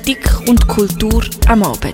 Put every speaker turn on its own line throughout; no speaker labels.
Politik und Kultur am Abend.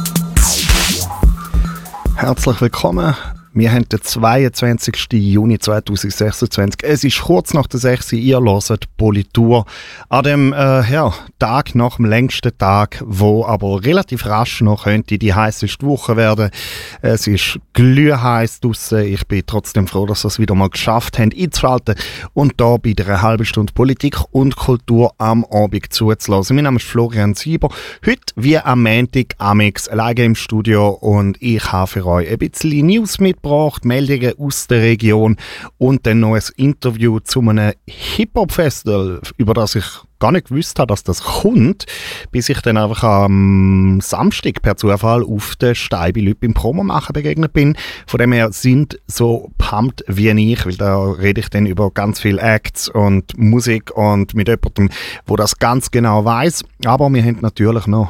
Herzlich willkommen. Wir haben den 22. Juni 2026. Es ist kurz nach der 6 Uhr. Ihr hört Politur an dem Tag nach dem längsten Tag, wo aber relativ rasch noch könnte die heisseste Woche werden. Es ist glühheiß draussen. Ich bin trotzdem froh, dass wir es wieder mal geschafft haben, einzuschalten und da bei einer halben Stunde Politik und Kultur am Abend zuzulassen. Mein Name ist Florian Sieber. Heute wie am Montag amix alleine im Studio und ich habe für euch ein bisschen News mitgebracht, Meldungen aus der Region und dann noch ein Interview zu einem Hip-Hop-Festival, über das ich gar nicht gewusst habe, dass das kommt, bis ich dann einfach am Samstag per Zufall auf den Steibi Leuten beim Promo machen begegnet bin. Von dem her sind so pumped wie ich, weil da rede ich dann über ganz viele Acts und Musik und mit jemandem, der das ganz genau weiss. Aber wir haben natürlich noch,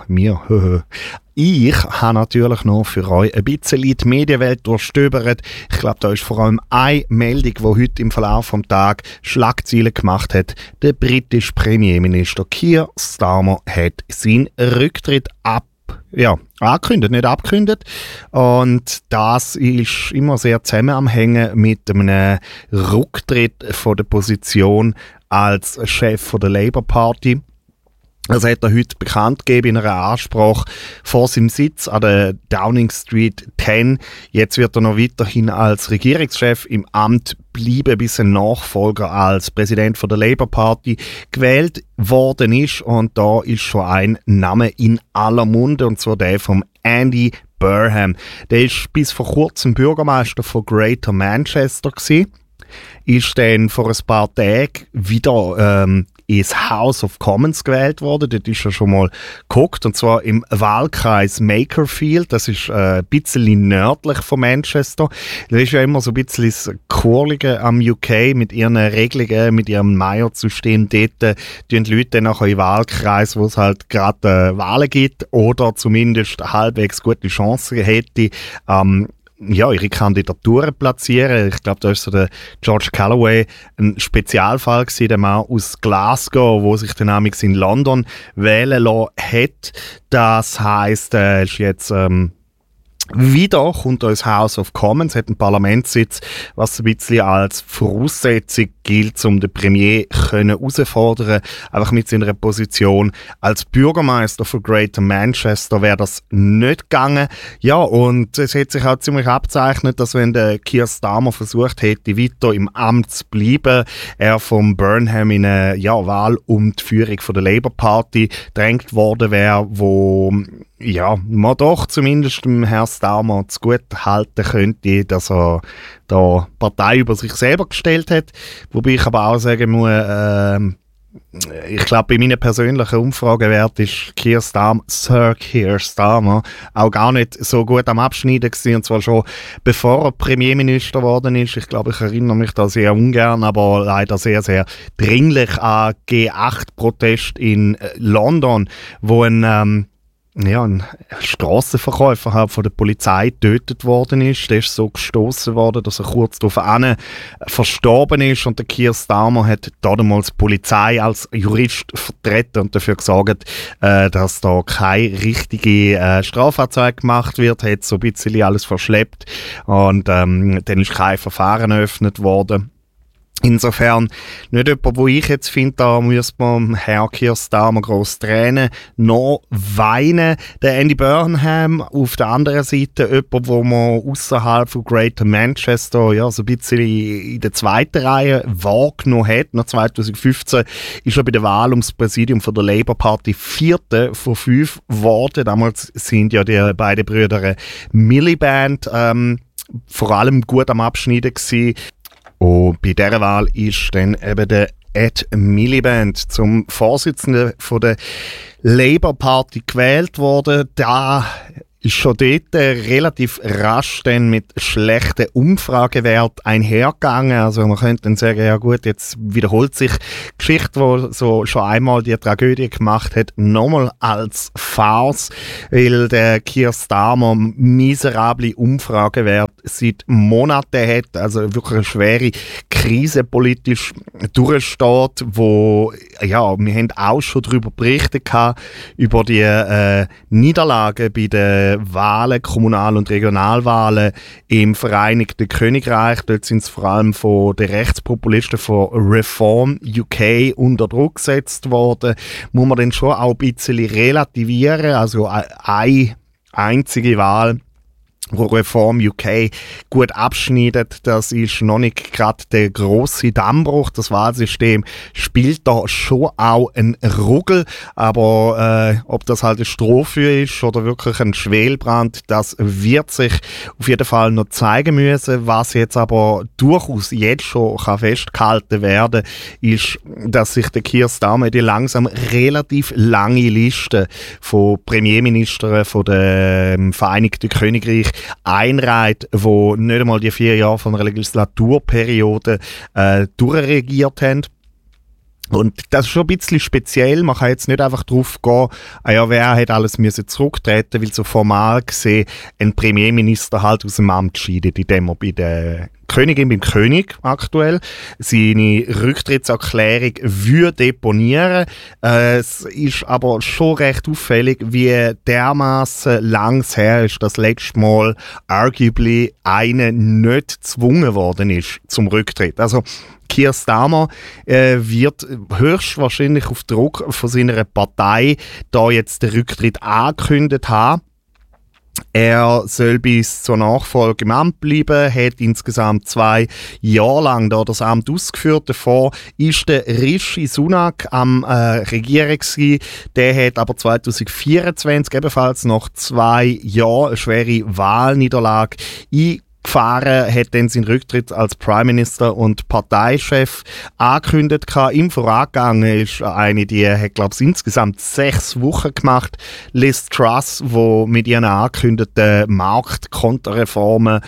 ich habe natürlich noch für euch ein bisschen die Medienwelt durchstöbert. Ich glaube, da ist vor allem eine Meldung, die heute im Verlauf des Tages Schlagzeilen gemacht hat. Der britische Premierminister Keir Starmer hat seinen Rücktritt angekündigt, nicht abgekündigt. Und das ist immer sehr zusammenhängen mit einem Rücktritt von der Position als Chef der Labour Party. Das hat er heute bekannt gegeben in einer Ansprache vor seinem Sitz an der Downing Street 10. Jetzt wird er noch weiterhin als Regierungschef im Amt bleiben, bis ein Nachfolger als Präsident von der Labour Party gewählt worden ist. Und da ist schon ein Name in aller Munde, und zwar der von Andy Burnham. Der ist bis vor kurzem Bürgermeister von Greater Manchester gewesen. Ist dann vor ein paar Tagen wieder ins House of Commons gewählt worden. Dort ist er schon mal geguckt, und zwar im Wahlkreis Makerfield. Das ist ein bisschen nördlich von Manchester. Das ist ja immer so ein bisschen das Kurlige am UK mit ihren Regelungen, mit ihrem Majorzsystem. Dort tun die Leute dann nachher in Wahlkreis, wo es halt gerade Wahlen gibt oder zumindest halbwegs gute Chancen hätte, ihre Kandidaturen platzieren. Ich glaube, da ist so der George Calloway ein Spezialfall gewesen, der Mann aus Glasgow, wo sich dann amigs in London wählen lassen hat. Das heisst, er ist jetzt wieder kommt ins House of Commons, hat einen Parlamentssitz, was ein bisschen als Voraussetzung gilt, um den Premier herauszufordern. Einfach mit seiner Position als Bürgermeister von Greater Manchester wäre das nicht gegangen. Ja, und es hat sich auch ziemlich abzeichnet, dass wenn der Keir Starmer versucht hätte, weiter im Amt zu bleiben, er vom Burnham in eine Wahl um die Führung von der Labour Party drängt worden wäre, wo man doch zumindest dem Herrn Starmer zu gut halten könnte, dass er da Partei über sich selber gestellt hat. Wobei ich aber auch sagen muss, ich glaube, bei meinen persönlichen Umfragewert ist Sir Keir Starmer auch gar nicht so gut am Abschneiden gewesen, und zwar schon bevor er Premierminister geworden ist. Ich glaube, ich erinnere mich da sehr ungern, aber leider sehr, sehr dringlich an G8-Protest in London, wo ein Strassenverkäufer von der Polizei getötet worden ist. Der ist so gestoßen worden, dass er kurz darauf verstorben ist, und der Keir Starmer hat damals die Polizei als Jurist vertreten und dafür gesorgt, dass da keine richtige Strafanzeige gemacht wird, hat so ein bisschen alles verschleppt, und dann ist kein Verfahren eröffnet worden. Insofern nicht jemand, wo ich jetzt finde, da muss man Herr Keir Starmer gross tränen, noch weinen. Der Andy Burnham auf der anderen Seite, jemand, wo man außerhalb von Greater Manchester so ein bisschen in der zweiten Reihe wahrgenommen hat. Nach 2015 ist er bei der Wahl ums Präsidium von der Labour Party 4. von 5 geworden. Damals sind ja die beiden Brüder Miliband vor allem gut am Abschneiden gewesen. Und bei dieser Wahl ist dann eben der Ed Miliband zum Vorsitzenden von der Labour Party gewählt worden. Da ist schon dort relativ rasch dann mit schlechten Umfragewerten einhergegangen. Also man könnte dann sagen, ja gut, jetzt wiederholt sich die Geschichte, die so schon einmal die Tragödie gemacht hat, nochmal als Farce, weil der Keir Starmer miserable Umfragewerte seit Monaten hat, also wirklich eine schwere Krise politisch durchsteht, wo, ja, wir haben auch schon darüber berichtet über die Niederlagen bei den Wahlen, Kommunal- und Regionalwahlen im Vereinigten Königreich. Dort sind es vor allem von den Rechtspopulisten von Reform UK unter Druck gesetzt worden. Muss man dann schon auch ein bisschen relativieren. Also eine einzige Wahl, wo Reform UK gut abschneidet, das ist noch nicht gerade der grosse Dammbruch. Das Wahlsystem spielt da schon auch einen Ruggel, aber ob das halt eine Strophe ist oder wirklich ein Schwelbrand, das wird sich auf jeden Fall noch zeigen müssen. Was jetzt aber durchaus jetzt schon kann festgehalten werden, ist, dass sich der Keir Starmer die langsam relativ lange Liste von Premierministern von dem Vereinigten Königreich einreiht, wo nicht einmal die 4 Jahre von einer Legislaturperiode durchregiert haben. Und das ist schon ein bisschen speziell. Man kann jetzt nicht einfach drauf gehen, ja, wer hat alles müssen zurücktreten, weil so formal gesehen ein Premierminister halt aus dem Amt scheidet, indem er bei der Königin, beim König aktuell, seine Rücktrittserklärung deponieren. Es ist aber schon recht auffällig, wie dermaßen lang es her ist, dass letztes Mal arguably einer nicht gezwungen worden ist zum Rücktritt. Also Keir Starmer wird höchstwahrscheinlich auf Druck von seiner Partei da jetzt den Rücktritt angekündigt haben. Er soll bis zur Nachfolge im Amt bleiben, hat insgesamt 2 Jahre lang da das Amt ausgeführt. Davor ist der Rishi Sunak am Regieren gewesen. Der hat aber 2024 ebenfalls nach 2 Jahren eine schwere Wahlniederlage gefahren, hat dann seinen Rücktritt als Prime Minister und Parteichef angekündigt. Im Vorangang ist eine, die hat, glaube ich, insgesamt 6 Wochen gemacht. Liz Truss, die mit ihren angekündigten Marktkonterreformen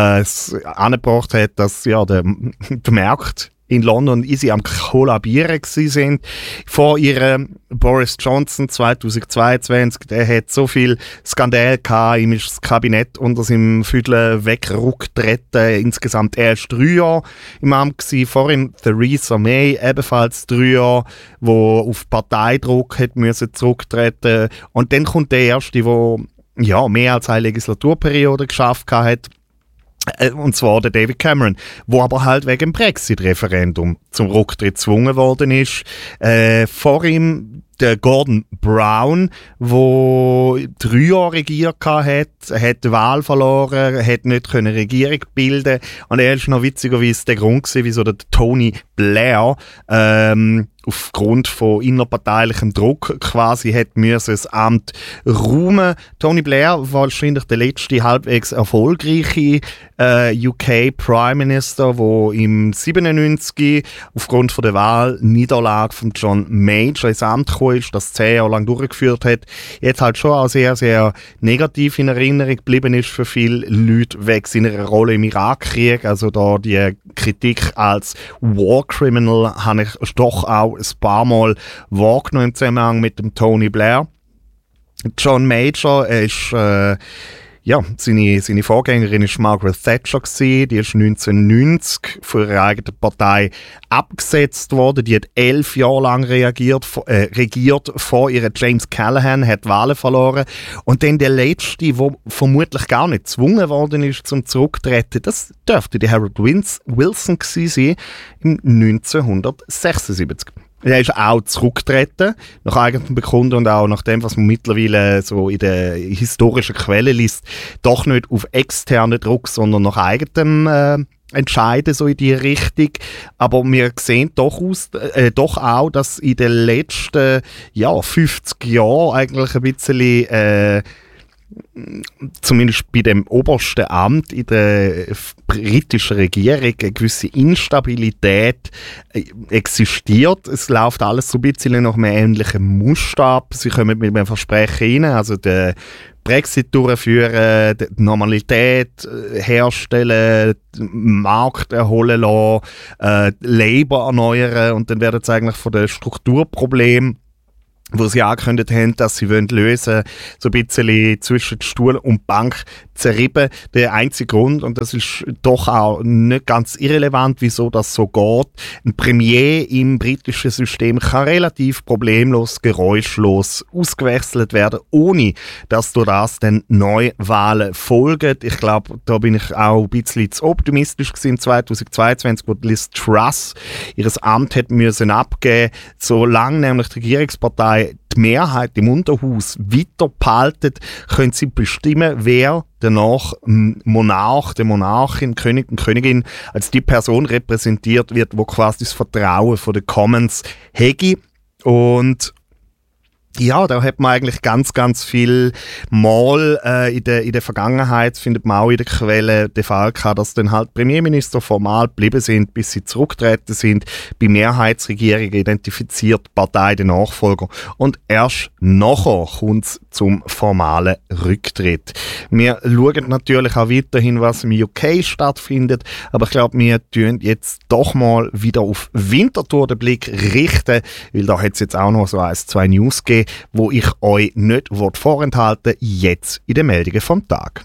angebracht hat, dass ja, der Markt in London easy am Kollabieren sind. Vor ihrem Boris Johnson 2022, der hat so viel Skandal gehabt, ihm ist das Kabinett unter seinem Füdle weggerücktreten. Insgesamt erst 3 Jahre im Amt gewesen. Vor ihm Theresa May, ebenfalls 3 Jahre, wo auf Parteidruck hat müssen zurücktreten. Und dann kommt der Erste, der ja, mehr als eine Legislaturperiode geschafft hat. Und zwar der David Cameron, wo aber halt wegen dem Brexit-Referendum zum Rücktritt gezwungen worden ist. Vor ihm der Gordon Brown, der 3 Jahre regiert hat die Wahl verloren, hat nicht können Regierung bilden. Und er ist noch witzigerweise der Grund gewesen, wieso der Tony Blair aufgrund von innerparteilichem Druck quasi hat müssen das Amt räumen. Tony Blair war wahrscheinlich der letzte halbwegs erfolgreiche UK Prime Minister, der im 97 aufgrund von der Wahlniederlage von John Major ins Amt gekommen ist, das 10 Jahre lang durchgeführt hat. Jetzt halt schon auch sehr, sehr negativ in Erinnerung geblieben ist für viele Leute wegen seiner Rolle im Irakkrieg. Also da die Kritik als War Criminal habe ich doch auch ein paar Mal wahrgenommen im Zusammenhang mit dem Tony Blair. John Major ist seine Vorgängerin war Margaret Thatcher gewesen. Die ist 1990 von ihrer eigenen Partei abgesetzt worden. Die hat 11 Jahre lang regiert vor ihr. James Callaghan hat Wahlen verloren. Und dann der letzte, der vermutlich gar nicht gezwungen worden ist zum Zurücktreten, das dürfte der Harold Wilson gewesen sein im 1976. Er ist auch zurückgetreten, nach eigenem Bekunden und auch nach dem, was man mittlerweile so in der historischen Quelle liest, doch nicht auf externen Druck, sondern nach eigenem entscheiden, so in die Richtung. Aber wir sehen doch auch, dass in den letzten 50 Jahren eigentlich ein bisschen zumindest bei dem obersten Amt in der britischen Regierung eine gewisse Instabilität existiert. Es läuft alles so ein bisschen nach einem ähnlichen Muster ab. Sie kommen mit einem Versprechen rein, also der Brexit durchführen, die Normalität herstellen, Markt erholen lassen, Labour erneuern und dann werden sie eigentlich von den Strukturproblemen, wo sie angekündigt haben, dass sie lösen wollen, so ein bisschen zwischen Stuhl und Bank zerrieben. Der einzige Grund, und das ist doch auch nicht ganz irrelevant, wieso das so geht, ein Premier im britischen System kann relativ problemlos, geräuschlos ausgewechselt werden, ohne dass durch das dann Neuwahlen folgen. Ich glaube, da bin ich auch ein bisschen zu optimistisch gewesen 2022, wo Liz Truss ihr Amt hat müssen abgeben. Solange nämlich die Regierungspartei die Mehrheit im Unterhaus weiter behalten, können sie bestimmen, wer danach Monarch, der Monarchin, König und Königin als die Person repräsentiert wird, wo quasi das Vertrauen von den Commons hätte. Und ja, da hat man eigentlich ganz, ganz viel Mal in der Vergangenheit, findet man auch in der Quelle, den Fall gehabt, dass dann halt Premierminister formal geblieben sind, bis sie zurückgetreten sind. Bei Mehrheitsregierungen identifiziert die Partei den Nachfolger und erst nachher kommt es zum formalen Rücktritt. Wir schauen natürlich auch weiterhin, was im UK stattfindet, aber ich glaube, wir tun jetzt doch mal wieder auf Winterthur den Blick richten, weil da hat es jetzt auch noch so 1-2 News gegeben, wo ich euch nicht vorenthalten will, jetzt in den Meldungen vom Tag.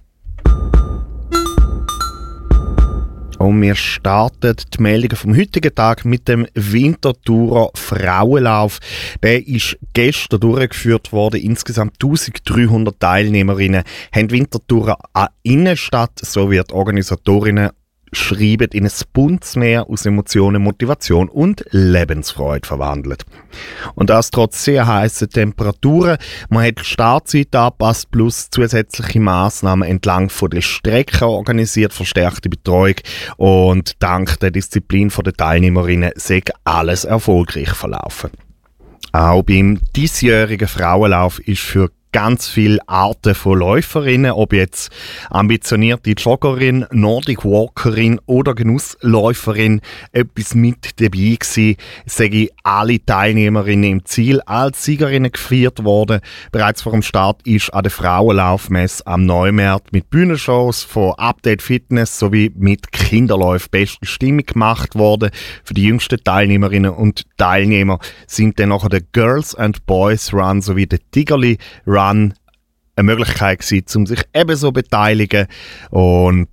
Und wir starten die Meldungen vom heutigen Tag mit dem Winterthurer Frauenlauf. Der ist gestern durchgeführt worden. Insgesamt 1300 Teilnehmerinnen haben Winterthurer an Innenstadt sowie die Organisatorinnen schreiben in ein buntes Meer aus Emotionen, Motivation und Lebensfreude verwandelt. Und das trotz sehr heißen Temperaturen. Man hat die Startzeit angepasst plus zusätzliche Massnahmen entlang von der Strecke organisiert, verstärkte Betreuung und dank der Disziplin der Teilnehmerinnen sei alles erfolgreich verlaufen. Auch beim diesjährigen Frauenlauf ist für ganz viele Arten von Läuferinnen, ob jetzt ambitionierte Joggerin, Nordic Walkerin oder Genussläuferin, etwas mit dabei gewesen. Sage alle Teilnehmerinnen im Ziel als Siegerinnen gefeiert worden. Bereits vor dem Start ist an der Frauenlaufmesse am Neumarkt mit Bühnenshows von Update Fitness sowie mit Kinderläufen beste Stimmung gemacht worden. Für die jüngsten Teilnehmerinnen und Teilnehmer sind dann nachher der Girls and Boys Run sowie der Tigerli Run eine Möglichkeit gewesen, um sich ebenso zu beteiligen. Und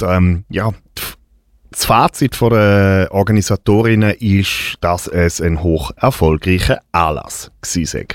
das Fazit der Organisatorinnen ist, dass es ein hoch erfolgreicher Anlass war.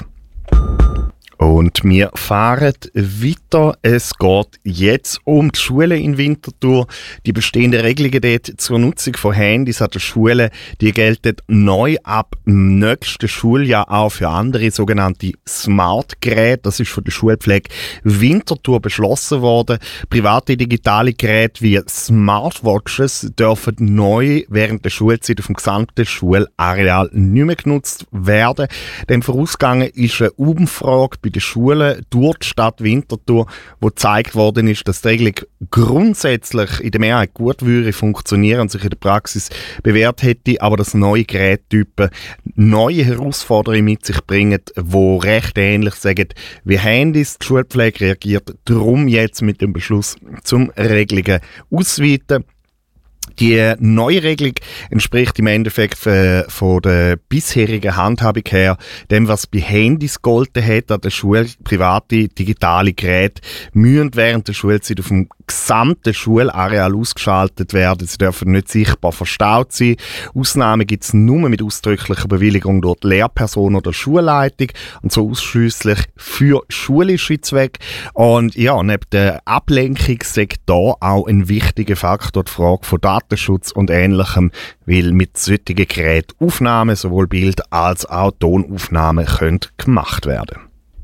Und wir fahren weiter. Es geht jetzt um die Schulen in Winterthur. Die bestehenden Regelungen dort zur Nutzung von Handys an den Schulen, die gelten neu ab nächsten Schuljahr auch für andere sogenannte Smart-Geräte. Das ist von der Schulpflege Winterthur beschlossen worden. Private digitale Geräte wie Smartwatches dürfen neu während der Schulzeit auf dem gesamten Schulareal nicht mehr genutzt werden. Dem vorausgegangen ist eine Umfrage bei den Schulen durch die Stadt Winterthur, wo gezeigt worden ist, dass die Regelung grundsätzlich in der Mehrheit gut würde funktionieren und sich in der Praxis bewährt hätte, aber dass neue Gerättypen neue Herausforderungen mit sich bringen, die recht ähnlich sagen wie Handys. Die Schulpflege reagiert darum jetzt mit dem Beschluss zum Regelungen ausweiten. Die neue Regelung entspricht im Endeffekt von der bisherigen Handhabung her dem, was bei Handys gegolten hat an der Schule. Private digitale Geräte müssen während der Schulzeit auf dem gesamten Schulareal ausgeschaltet werden. Sie dürfen nicht sichtbar verstaut sein. Ausnahmen gibt es nur mit ausdrücklicher Bewilligung durch die Lehrperson oder Schulleitung und so ausschliesslich für schulische Zwecke. Und ja, neben der Ablenkung ist da auch ein wichtiger Faktor die Frage von Datenschutz und Ähnlichem, weil mit solchen Geräten Aufnahmen, sowohl Bild- als auch Tonaufnahmen können gemacht werden.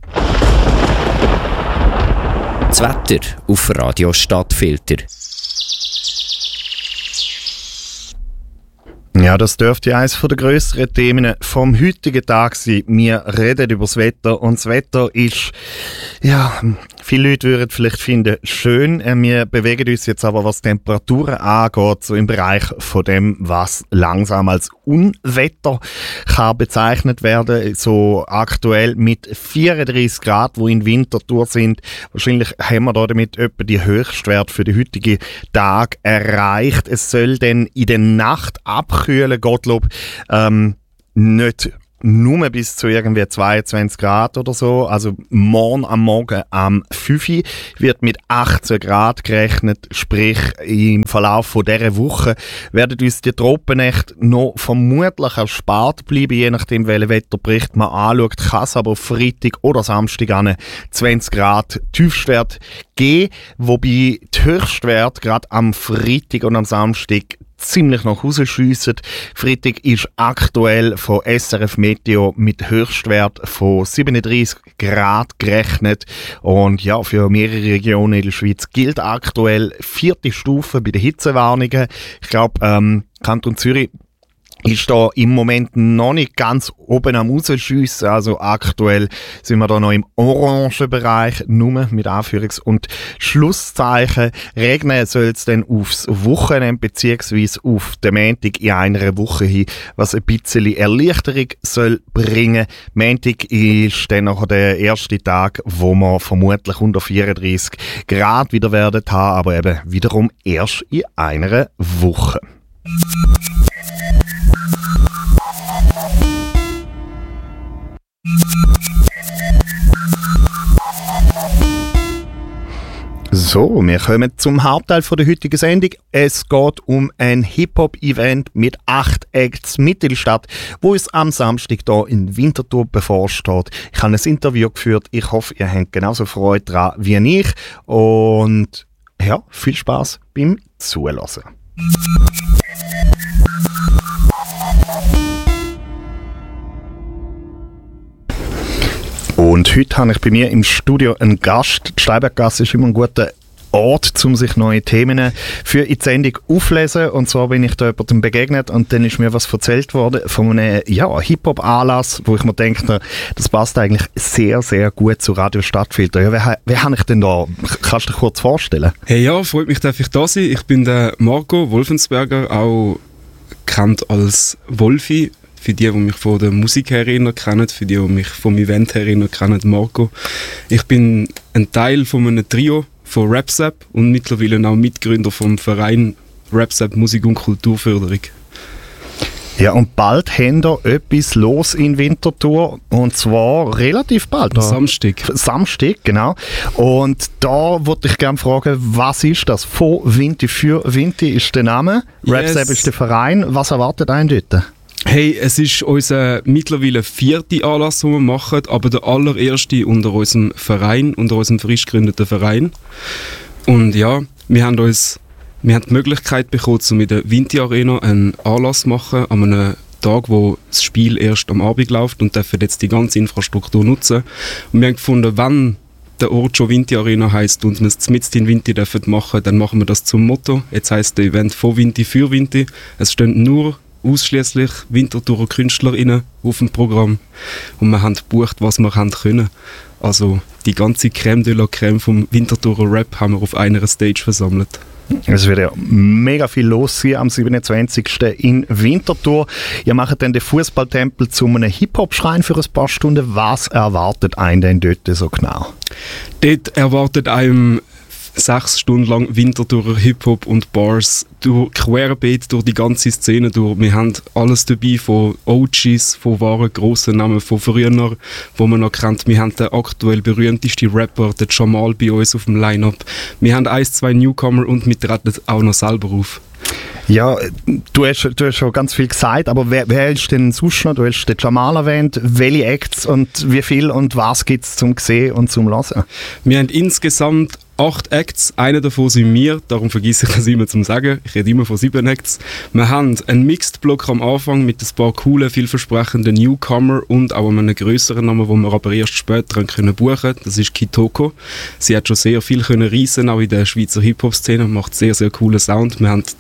Das Wetter auf Radio Stadtfilter.
Ja, das dürfte eines der grösseren Themen vom heutigen Tag sein. Wir reden über das Wetter und das Wetter ist Viele Leute würden vielleicht finden, schön, wir bewegen uns jetzt aber, was Temperaturen angeht, so im Bereich von dem, was langsam als Unwetter kann bezeichnet werden. So aktuell mit 34 Grad, wo in Winterthur sind. Wahrscheinlich haben wir da damit etwa die Höchstwert für den heutigen Tag erreicht. Es soll dann in der Nacht abkühlen, Gottlob, nicht nur bis zu irgendwie 22 Grad oder so. Also morgen am Morgen am 5 Uhr wird mit 18 Grad gerechnet. Sprich, im Verlauf von dieser Woche werden uns die Tropennächte noch vermutlich erspart bleiben, je nachdem, welchen Wetterbericht man anschaut. Kann es aber auf Freitag oder Samstag an 20 Grad Tiefstwert geben, wobei die Höchstwerte gerade am Freitag und am Samstag ziemlich nach Hause schiessen. Freitag ist aktuell von SRF Meteo mit Höchstwert von 37 Grad gerechnet. Und ja, für mehrere Regionen in der Schweiz gilt aktuell 4. Stufe bei den Hitzewarnungen. Ich glaube, Kanton Zürich ist da im Moment noch nicht ganz oben am Rausschiessen. Also aktuell sind wir da noch im orangen Bereich, nur mit Anführungs- und Schlusszeichen. Regnen soll es dann aufs Wochenende beziehungsweise auf den Montag in einer Woche hin, was ein bisschen Erleichterung soll bringen. Montag ist dann noch der erste Tag, wo wir vermutlich unter 34 Grad wieder werden haben, aber eben wiederum erst in einer Woche. So, wir kommen zum Hauptteil der heutigen Sendung. Es geht um ein Hip-Hop-Event mit 8 Acts Mittelstadt, wo uns am Samstag hier in Winterthur bevorsteht. Ich habe ein Interview geführt. Ich hoffe, ihr habt genauso Freude daran wie ich. Und ja, viel Spaß beim Zuhören. Und heute habe ich bei mir im Studio einen Gast. Die Steinberggasse ist immer ein guter Ort, um sich neue Themen für in die Sendung aufzulesen. Und zwar bin ich da jemandem begegnet und dann ist mir was erzählt worden von einem Hip-Hop-Anlass, wo ich mir denke, das passt eigentlich sehr, sehr gut zu Radio Stadtfilter. Ja, wer habe ich denn da? Kannst du dich kurz vorstellen?
Hey, ja, freut mich, dass ich da sein. Ich bin der Marco Wolfensberger, auch bekannt als Wolfi. Für die mich von der Musik her kennen, für die mich vom Event her kennen, Marco. Ich bin ein Teil von einem Trio von RapSap und mittlerweile auch Mitgründer vom Verein RapSap Musik- und Kulturförderung.
Ja, und bald haben da etwas los in Winterthur, und zwar relativ bald.
Samstag.
Samstag, genau. Und da würde ich gerne fragen, was ist das? Von Vinti für Vinti ist der Name, RapSap ist der Verein. Was erwartet einen dort?
Hey, es ist unser mittlerweile 4. Anlass, den wir machen, aber der allererste unter unserem Verein, unter unserem frisch gegründeten Verein. Und ja, wir haben die Möglichkeit bekommen, um in der Vinti Arena einen Anlass zu machen, an einem Tag, wo das Spiel erst am Abend läuft, und dürfen jetzt die ganze Infrastruktur nutzen. Und wir haben gefunden, wenn der Ort schon Vinti Arena heisst und wir es mitten in Vinti machen dürfen, dann machen wir das zum Motto. Jetzt heisst der Event von Vinti für Vinti. Es stehen nur ausschließlich Winterthurer KünstlerInnen auf dem Programm und wir haben gebucht, was wir können. Also die ganze Crème de la Crème vom Winterthurer Rap haben wir auf einer Stage versammelt.
Es wird ja mega viel los sein am 27. in Winterthur. Ihr macht dann den Fußballtempel zu einem Hip-Hop-Schrein für ein paar Stunden. Was erwartet einen denn dort so genau?
Dort erwartet einem 6 Stunden lang Winterthurer Hip-Hop und Bars querbeet durch die ganze Szene durch. Wir haben alles dabei, von OGs, von wahren grossen Namen, von früher, wo man noch kennt. Wir haben den aktuell berühmtesten Rapper, den Jamal, bei uns auf dem Line-Up. Wir haben 1, 2 Newcomer und wir treten auch noch selber auf.
Ja, du hast schon ganz viel gesagt, aber wer ist denn sonst noch? Du hast den Jamal erwähnt. Welche Acts und wie viel und was gibt es zum Sehen und zum Hören?
Wir haben insgesamt 8 Acts, einer davon sind wir, darum vergesse ich das immer zum Sagen. Ich rede immer von 7 Acts. Wir haben einen Mixed-Block am Anfang mit ein paar coolen, vielversprechenden Newcomer und auch einem grösseren Namen, den wir aber erst später können buchen. Das ist Kitoko. Sie hat schon sehr viel reissen, auch in der Schweizer Hip-Hop-Szene, macht sehr, sehr coolen Sound. Wir haben den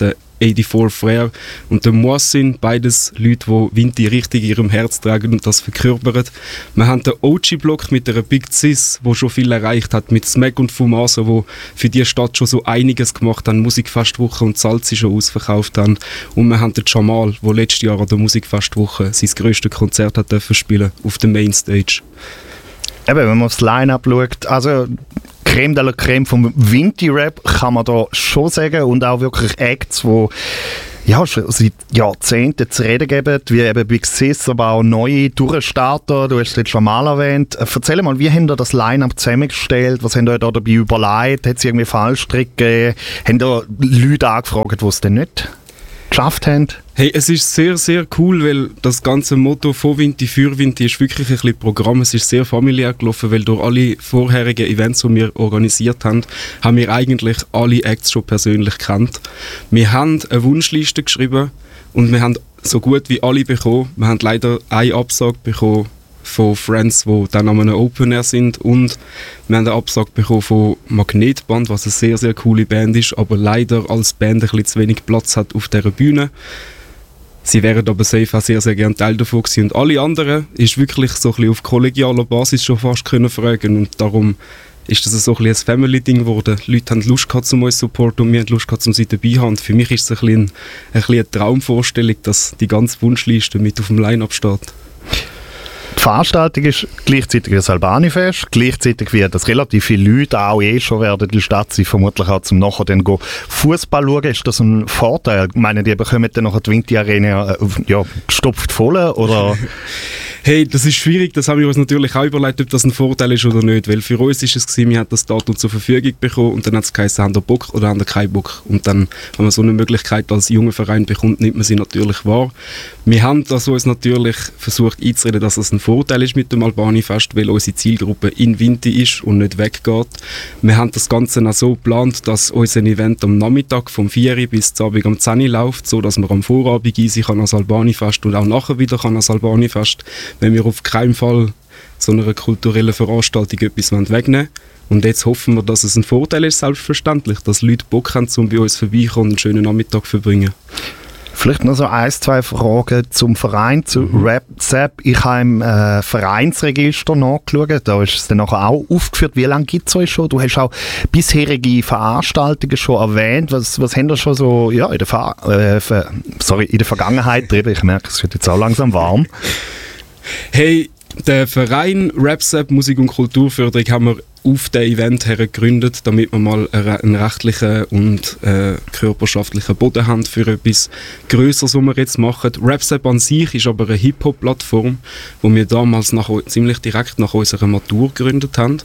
84 Frère und der Moissin, beides Leute, die Vinti richtig in ihrem Herz tragen und das verkörpern. Wir haben den OG-Block mit der Big Sis, der schon viel erreicht hat, mit Smack und Fumaso, die für die Stadt schon so einiges gemacht haben, Musikfestwoche und Salzi schon ausverkauft haben. Und wir haben den Jamal, der letztes Jahr an der Musikfestwoche sein grösstes Konzert hat dürfen spielen auf der Mainstage.
Eben, wenn man aufs Line-Up schaut, also Creme de la Creme vom Vinti-Rap kann man da schon sagen und auch wirklich Acts, die ja, schon seit Jahrzehnten zu reden geben, wie eben Big Sis, aber auch neue Durchstarter, du hast es jetzt schon mal erwähnt. Erzähl mal, wie habt ihr das Line-Up zusammengestellt, was habt ihr da dabei überlegt, hat es irgendwie Fallstrick gegeben, habt ihr Leute angefragt, die es denn nicht geschafft haben?
Hey, es ist sehr, sehr cool, weil das ganze Motto von Vinti für Vinti ist wirklich ein bisschen Programm. Es ist sehr familiär gelaufen, weil durch alle vorherigen Events, die wir organisiert haben, haben wir eigentlich alle Acts schon persönlich gekannt. Wir haben eine Wunschliste geschrieben und wir haben so gut wie alle bekommen. Wir haben leider eine Absage bekommen von Friends, die dann an einem Open Air sind, und wir haben eine Absage bekommen von Magnetband, was eine sehr, sehr coole Band ist, aber leider als Band ein bisschen zu wenig Platz hat auf dieser Bühne. Sie wären aber safe auch sehr, sehr gerne Teil davon gewesen. Und alle anderen ist wirklich so ein bisschen auf kollegialer Basis schon fast können fragen, und darum ist das so ein bisschen ein Family-Ding geworden. Die Leute haben Lust gehabt, um uns zu supporten, und wir haben Lust gehabt, um sie dabei zu haben. Und für mich ist es ein bisschen eine Traumvorstellung, dass die ganze Wunschliste mit auf dem Line-Up steht.
Die Veranstaltung ist gleichzeitig ein Albani-Fest, gleichzeitig wie dass relativ viele Leute auch schon werden in der Stadt sein, vermutlich auch zum nachher dann Fußball schauen. Ist das ein Vorteil? Ich meine, die bekommen dann nachher die Vinti-Arena gestopft voll, oder?
Hey, das ist schwierig, das haben wir uns natürlich auch überlegt, ob das ein Vorteil ist oder nicht, weil für uns ist es gewesen, wir haben das Datum zur Verfügung bekommen und dann hat es geheißen, haben wir Bock oder haben wir keinen Bock, und dann, wenn man so eine Möglichkeit als junger Verein bekommt, nimmt man sie natürlich wahr. Wir haben das uns natürlich versucht einzureden, dass es ein Vorteil ist mit dem Albani-Fest, weil unsere Zielgruppe in Vinti ist und nicht weggeht. Wir haben das Ganze auch so geplant, dass unser Event am Nachmittag vom 4 bis zum Abend am 10 läuft, so dass man am Vorabend easy kann als Albani-Fest und auch nachher wieder kann als Albani-Fest, wenn wir auf keinen Fall so einer kulturellen Veranstaltung etwas wegnehmen wollen. Und jetzt hoffen wir, dass es ein Vorteil ist, selbstverständlich, dass Leute Bock haben, um bei uns vorbeikommen und einen schönen Nachmittag zu verbringen.
Vielleicht noch so 1-2 Fragen zum Verein, zu RapZap. Ich habe im Vereinsregister nachgeschaut, da ist es dann nachher auch aufgeführt. Wie lange gibt es euch schon? Du hast auch bisherige Veranstaltungen schon erwähnt. Was haben wir schon so in der Vergangenheit getrieben? Ich merke, es wird jetzt auch langsam warm.
Hey, der Verein RapZap Musik- und Kulturförderung haben wir auf das Event her gegründet, damit wir mal einen rechtlichen und körperschaftlichen Boden haben für etwas Größeres, was wir jetzt machen. RapZap an sich ist aber eine Hip-Hop-Plattform, die wir damals ziemlich direkt nach unserer Matur gegründet haben.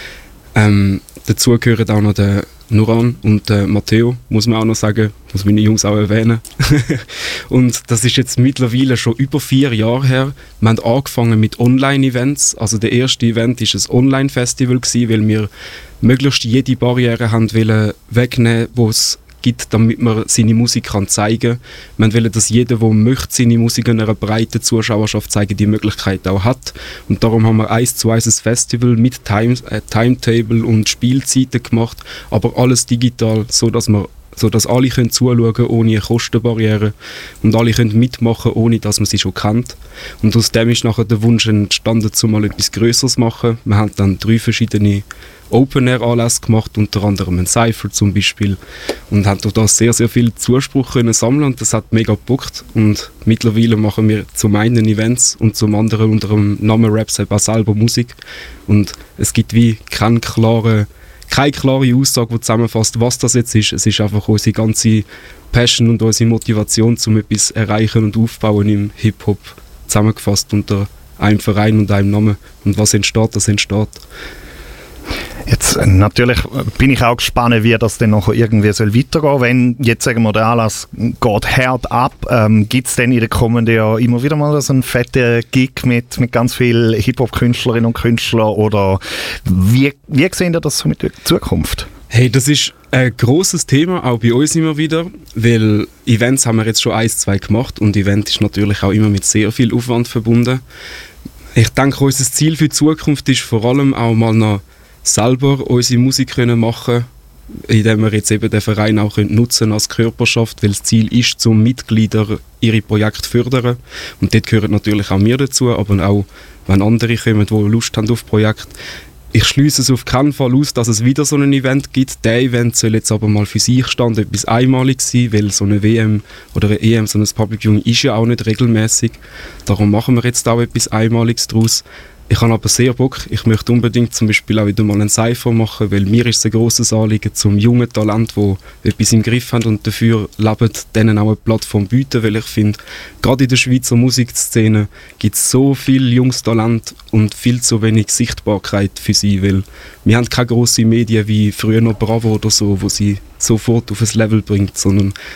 Dazu gehören auch noch der Nuran und der Matteo, muss man auch noch sagen, muss meine Jungs auch erwähnen. Und das ist jetzt mittlerweile schon über 4 Jahre her. Wir haben angefangen mit Online-Events. Also der erste Event war ein Online-Festival, weil wir möglichst jede Barriere haben wegnehmen, die es gibt, damit man seine Musik zeigen kann. Wir wollen, dass jeder, der möchte, seine Musik einer breiten Zuschauerschaft zeigen, die Möglichkeit auch hat. Und darum haben wir 1:1 ein Festival mit Timetable und Spielzeiten gemacht, aber alles digital, sodass alle können zuschauen können, ohne eine Kostenbarriere, und alle können mitmachen, ohne dass man sie schon kennt. Und aus dem ist nachher der Wunsch entstanden, mal etwas Größeres zu machen. Wir haben dann 3 verschiedene Open-Air-Anlässe gemacht, unter anderem ein Cypher zum Beispiel, und haben durch das sehr, sehr viel Zuspruch können sammeln, und das hat mega gebockt. Und mittlerweile machen wir zum einen Events und zum anderen unter dem Namen RapZap auch selber Musik, und es gibt wie keine klare Aussage, die zusammenfasst, was das jetzt ist. Es ist einfach unsere ganze Passion und unsere Motivation, um etwas erreichen und aufbauen im Hip-Hop, zusammengefasst unter einem Verein und einem Namen. Und was entsteht, das entsteht.
Jetzt natürlich bin ich auch gespannt, wie das dann noch irgendwie soll weitergehen. Wenn jetzt, sagen wir, der Anlass geht hart ab, gibt es dann in den kommenden Jahren immer wieder mal so einen fetten Gig mit ganz vielen Hip-Hop-Künstlerinnen und Künstlern, oder wie sehen ihr das so mit der Zukunft?
Hey, das ist ein grosses Thema, auch bei uns immer wieder, weil Events haben wir jetzt schon 1-2 gemacht, und Event ist natürlich auch immer mit sehr viel Aufwand verbunden. Ich denke, unser Ziel für die Zukunft ist vor allem auch mal noch selber unsere Musik können machen indem wir jetzt eben den Verein auch nutzen als Körperschaft, weil das Ziel ist, zum Mitglieder ihre Projekte zu fördern. Und dort gehören natürlich auch wir dazu, aber auch, wenn andere kommen, die Lust haben auf Projekte. Ich schliesse es auf keinen Fall aus, dass es wieder so ein Event gibt. Der Event soll jetzt aber mal für sich stehen, etwas einmalig sein, weil so eine WM oder eine EM, so ein Public Viewing ist ja auch nicht regelmäßig. Darum machen wir jetzt auch etwas Einmaliges daraus. Ich habe aber sehr Bock. Ich möchte unbedingt zum Beispiel auch wieder mal einen Cypher machen, weil mir ist es ein grosses Anliegen, zum jungen Talent, die etwas im Griff haben und dafür leben, denen auch eine Plattform bieten, weil ich finde, gerade in der Schweizer Musikszene gibt es so viel junges Talent und viel zu wenig Sichtbarkeit für sie, weil wir haben keine grossen Medien wie früher noch Bravo oder so, wo sie sofort auf ein Level bringt, sondern